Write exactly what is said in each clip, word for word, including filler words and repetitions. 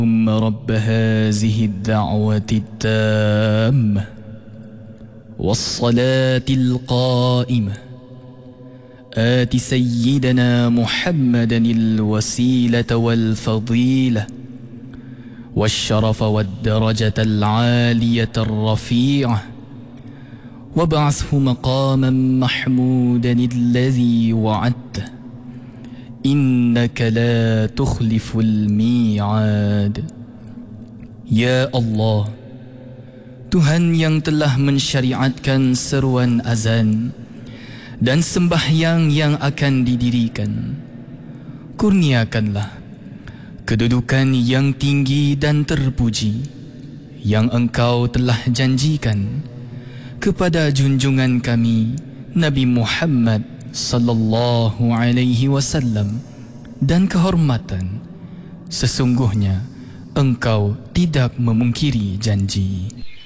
اللهم رب هذه الدعوة التامة والصلاة القائمة آت سيدنا محمدا الوسيلة والفضيلة والشرف والدرجة العالية الرفيعة وابعثه مقاما محمودا الذي وعدته إنك لا تخلف الميعاد. Ya Allah, Tuhan yang telah mensyariatkan seruan azan dan sembahyang yang akan didirikan, kurniakanlah kedudukan yang tinggi dan terpuji yang Engkau telah janjikan kepada junjungan kami Nabi Muhammad sallallahu alaihi wasallam, dan kehormatan sesungguhnya Engkau tidak memungkiri janji.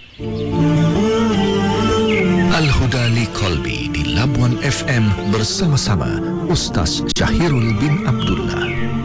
Al-Huda li Qalbi di Labuan F M bersama-sama Ustaz Syahirul bin Abdullah.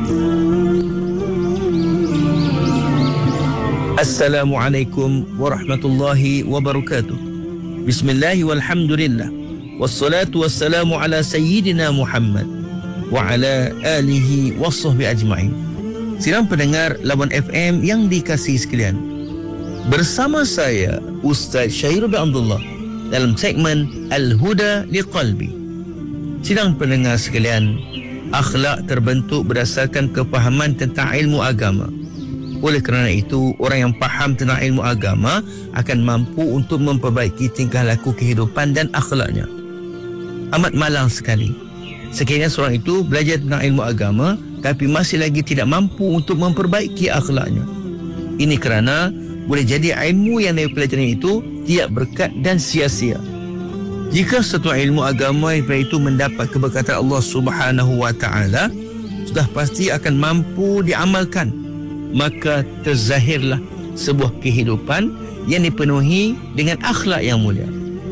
Assalamualaikum warahmatullahi wabarakatuh. Bismillahi walhamdulillah. Wassalatu wassalamu ala sayyidina Muhammad wa ala alihi wassuhbi ajma'in. Sidang pendengar Labuan F M yang dikasihi sekalian, bersama saya Ustaz Syahirul bin Abdullah dalam segmen Al-Huda li Qalbi. Sidang pendengar sekalian, akhlak terbentuk berdasarkan kefahaman tentang ilmu agama. Oleh kerana itu, orang yang faham tentang ilmu agama akan mampu untuk memperbaiki tingkah laku kehidupan dan akhlaknya. Amat malang sekali sekiranya seorang itu belajar tentang ilmu agama tapi masih lagi tidak mampu untuk memperbaiki akhlaknya. Ini kerana boleh jadi ilmu yang dia pelajari itu tidak berkat dan sia-sia. Jika satu ilmu agama itu mendapat keberkatan Allah Subhanahu wa taala, sudah pasti akan mampu diamalkan, maka terzahirlah sebuah kehidupan yang dipenuhi dengan akhlak yang mulia.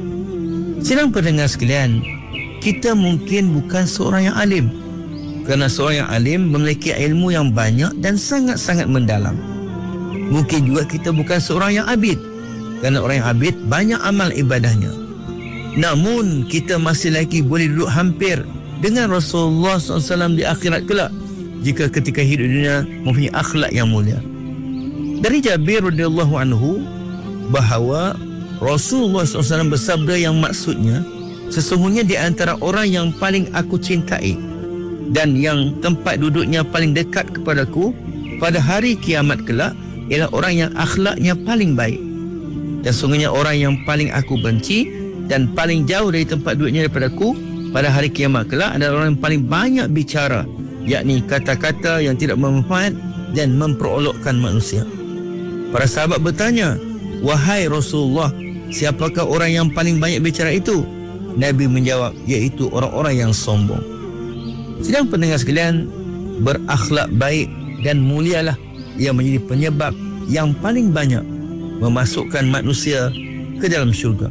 Sidang pendengar sekalian, kita mungkin bukan seorang yang alim, kerana seorang yang alim memiliki ilmu yang banyak dan sangat-sangat mendalam. Mungkin juga kita bukan seorang yang abid, kerana orang yang abid banyak amal ibadahnya. Namun kita masih lagi boleh duduk hampir dengan Rasulullah sallallahu alaihi wasallam di akhirat kelak, jika ketika hidup dunia mempunyai akhlak yang mulia. Dari Jabir radhiyallahu anhu bahawa Rasulullah sallallahu alaihi wasallam bersabda yang maksudnya, sesungguhnya di antara orang yang paling aku cintai dan yang tempat duduknya paling dekat kepadaku pada hari kiamat kelak ialah orang yang akhlaknya paling baik. Dan sesungguhnya orang yang paling aku benci dan paling jauh dari tempat duduknya daripadaku pada hari kiamat kelak adalah orang yang paling banyak bicara, yakni kata-kata yang tidak bermanfaat dan memperolokkan manusia. Para sahabat bertanya, "Wahai Rasulullah, siapakah orang yang paling banyak bicara itu?" Nabi menjawab, iaitu orang-orang yang sombong. Sidang pendengar sekalian, berakhlak baik dan mulialah yang menjadi penyebab yang paling banyak memasukkan manusia ke dalam syurga.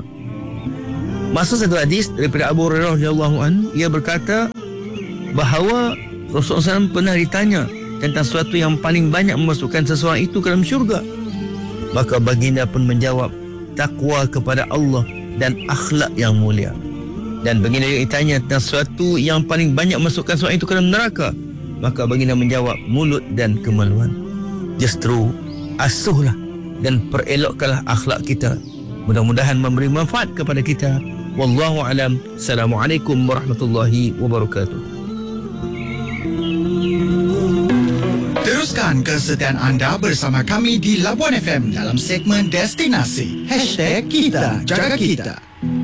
Masuk satu hadis daripada Abu Hurairah radhiyallahu anhu, ia berkata bahawa Rasulullah sallallahu alaihi wasallam pernah ditanya tentang sesuatu yang paling banyak memasukkan seseorang itu ke dalam syurga. Maka baginda pun menjawab, takwa kepada Allah dan akhlak yang mulia. Dan baginda juga ditanya tentang sesuatu yang paling banyak memasukkan seseorang itu ke dalam neraka. Maka baginda menjawab, mulut dan kemaluan. Justru asuhlah dan perelokkanlah akhlak kita. Mudah-mudahan memberi manfaat kepada kita. Wallahu alam. Assalamualaikum warahmatullahi wabarakatuh. Teruskan kesetiaan anda bersama kami di Labuan F M dalam segmen Destinasi Hashtag Kita Jaga Kita.